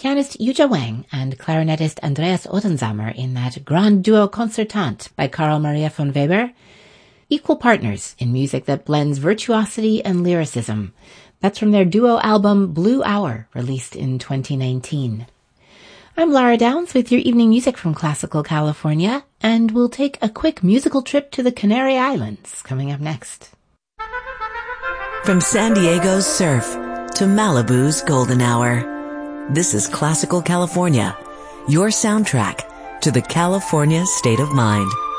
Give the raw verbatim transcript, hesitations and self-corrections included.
pianist Yuja Wang and clarinetist Andreas Ottenzamer in that Grand Duo Concertante by Carl Maria von Weber. Equal partners in music that blends virtuosity and lyricism. That's from their duo album Blue Hour, released in twenty nineteen. I'm Lara Downs with your evening music from Classical California, and we'll take a quick musical trip to the Canary Islands coming up next. From San Diego's surf to Malibu's golden hour, this is Classical California, your soundtrack to the California state of mind.